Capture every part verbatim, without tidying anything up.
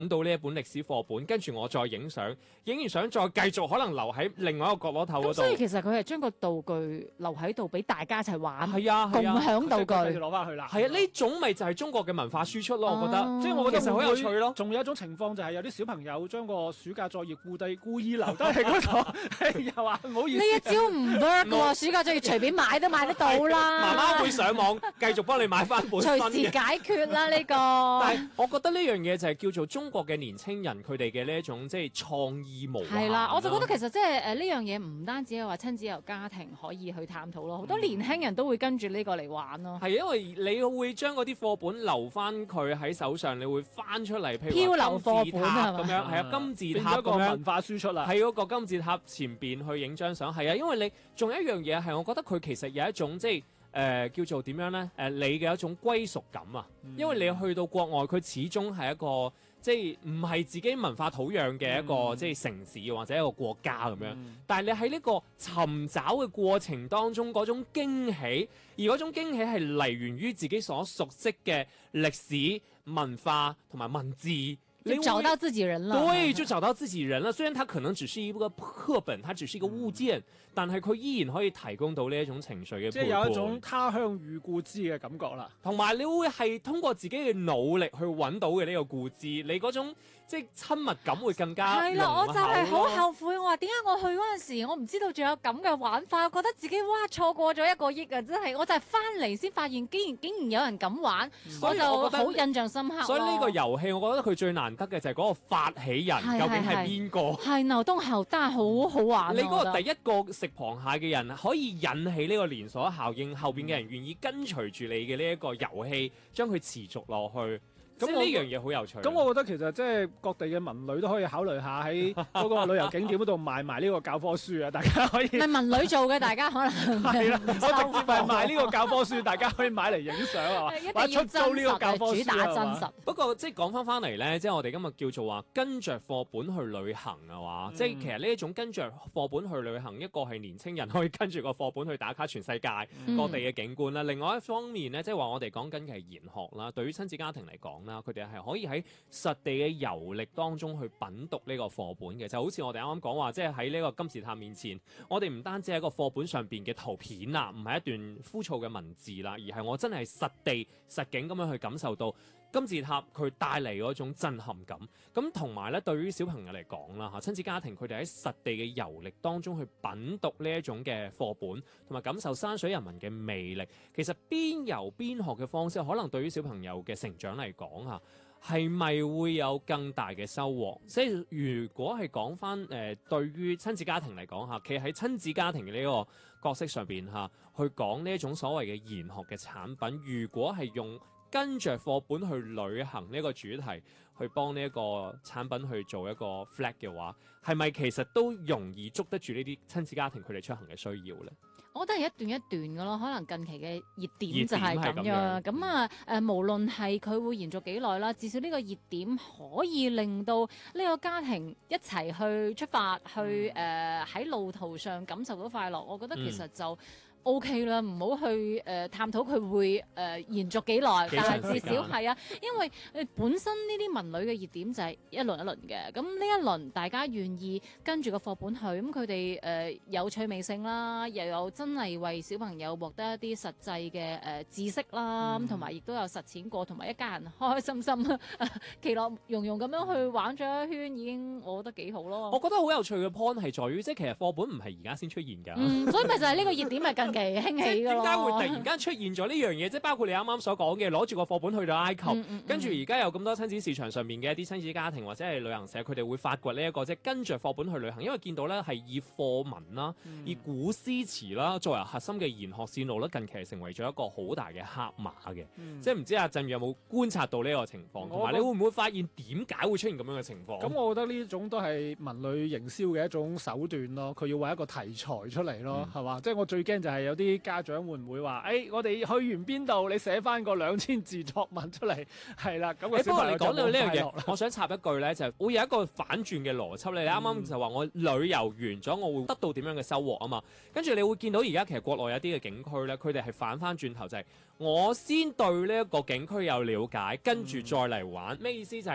到呢一本歷史課本，跟住我再影相，影完相再繼續可能留喺另外一個角落頭嗰度。 所以其實佢係將個道具留喺度俾大家一齊玩， 係啊， 共享道具。 繼續攞翻去啦。 係啊，呢種咪就係中國嘅文化輸出咯，我覺得。 即係我覺得其實好有趣咯。 仲有一種情況就係有啲小朋友將個暑假作業故地故意留低喺嗰度，又話唔好意思。 呢一招唔 work 喎，暑假作業隨便買都買得到啦。 媽媽會上網繼續幫你買翻本新嘅。 隨時解決啦呢個。 但係我覺得呢樣嘢就係叫做中國嘅年青人佢哋嘅呢一種即係創意無限。 係啦，我就覺得其實即係誒呢樣嘢唔單止係話親子由家庭可以去探討咯，好多年輕人都會跟住呢個嚟玩咯。 係因為你會將嗰啲課本留翻佢喺手上，你會翻出嚟，譬如漂流課本啊咁樣，係啊，金字塔咁樣， 變咗個文化輸出啦。 喺嗰個金字塔前邊去影張相，係啊，因為你仲有一樣嘢係，我覺得佢其實有一種即係。誒、呃、叫做點樣咧？誒、呃、你嘅一種歸屬感啊，嗯、因為你去到國外，佢始終係一個即係唔係自己文化土壤嘅一個、嗯、即係城市或者一個國家咁樣。嗯、但係你喺呢個尋找嘅過程當中，嗰種驚喜，而嗰種驚喜係嚟源於自己所熟悉嘅歷史文化同埋文字。 就找到自己人了， 對，就找到自己人了。雖然它可能只是一個課本，它只是一個物件，嗯、但係佢依然可以提供到呢一種情緒嘅， 即係有一種他鄉遇故知嘅感覺啦。 同埋你會係通過自己嘅努力去揾到嘅呢個故知，你嗰種即係親密感會更加係啦。我就係好後悔，我話點解我去嗰陣時，我唔知道仲有咁嘅玩法，覺得自己哇錯過咗一個億啊！真係，我就係翻嚟先發現，竟然竟然有人咁玩，嗯、我就好印象深刻。 所以呢個遊戲，我覺得佢最難得嘅就係嗰個發起人究竟係邊個？ 係牛東後單好好玩、啊。 你嗰個第一個食螃蟹嘅人，可以引起呢個連鎖效應，後邊嘅人願意跟隨住你嘅呢一個遊戲，將佢持續落去。咁呢樣嘢好有趣。 咁我覺得其實即係各地嘅文旅都可以考慮下喺嗰個旅遊景點嗰度賣埋呢個教科書啊！大家可以唔係文旅做嘅，大家可能係啦，我直接係賣呢個教科書，大家可以買嚟影相啊嘛，或者出租呢個教科書主打真實。 不過即係講翻翻嚟咧，即係我哋今日叫做話跟着課本去旅行啊嘛，嗯、即係其實呢一種跟着課本去旅行，一個係年青人可以跟住個課本去打卡全世界各地嘅景觀啦，嗯、另外一方面咧，即係話我哋講緊嘅係研學啦，對於親子家庭嚟講啦，佢哋係可以喺實地嘅遊歷當中去品讀呢個課本嘅，就好似我哋啱啱講話，即係喺呢個金字塔面前，我哋唔單止係個課本上邊嘅圖片啦，唔係一段枯燥嘅文字啦，而係我真係實地實景咁樣去感受到金字塔佢帶嚟嗰種震撼感。咁同埋咧，對於小朋友嚟講啦嚇，親子家庭佢哋喺實地嘅遊歷當中去品讀呢一種嘅課本，同埋感受山水人文嘅魅力，其實邊遊邊學嘅方式，可能對於小朋友嘅成長嚟講嚇，係咪會有更大嘅收穫？即係如果係講翻誒，對於親子家庭嚟講嚇，企喺親子家庭嘅呢個角色上邊嚇，去講呢一種所謂嘅研學嘅產品，如果係用跟着課本去旅行呢個主題，去幫呢一個產品去做一個 flag 嘅話，係咪其實都容易捉得住呢啲親子家庭佢哋出行嘅需要咧？ 我覺得係一段一段嘅咯，可能近期嘅熱點就係咁樣。咁啊誒，無論係佢會延續幾耐啦，至少呢個熱點可以令到呢個家庭一齊去出發，去誒喺、呃、路途上感受到快樂。我覺得其實就 O K 啦，唔好去誒、呃、探討佢會誒、呃、延續幾耐，但係至少係啊，因為誒本身呢啲文旅嘅熱點就係一輪一輪嘅。咁呢一輪大家願意跟住個課本去，咁佢哋誒有趣味性啦，又有真係為小朋友獲得一啲實際嘅誒、呃、知識啦，咁同埋亦都有實踐過，同埋一家人開開心心、呃、其樂融融咁樣去玩咗一圈，已經我覺得幾好咯。 我覺得好有趣嘅 point 係在於，即係其實課本唔係而家先出現㗎、 嗯，所以咪就係呢個熱點咪近期興起㗎咯。點解會突然間出現咗呢樣嘢？即係包括你啱啱所講嘅，攞住個課本去到埃及，嗯嗯、跟住而家有咁多親子市場上面嘅一啲親子家庭或者係旅行社，佢哋會發掘呢、這、一個即係跟住課本去旅行，因為見到咧係以課文啦、嗯、以古詩詞啦作為核心嘅研學線路咧，近期係成為咗一個好大嘅黑馬嘅。嗯、即係唔知阿振宇有冇觀察到呢個情況，同埋你會唔會發現點解會出現咁樣嘅情況？ 咁我覺得呢種都係文旅營銷嘅一種手段咯，佢要搵一個題材出嚟咯，係嘛、嗯？即係我最驚就係有啲家長會唔會話，誒、欸，我哋去完邊度，你寫翻個兩千字作文出嚟，係啦。咁、那個小朋友就冇快樂啦。不過你講到呢樣嘢， 我想插一句咧，就係、會有一個反轉嘅邏輯咧。你啱啱就話我旅遊完咗，我會得到點樣嘅收穫啊嘛？跟住你會見到而家其實國內有啲嘅景區咧，佢哋係反翻轉頭就係、是、我先對呢一個景區有了解，跟住再嚟玩。咩、嗯、意思就係、是？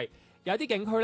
有啲景區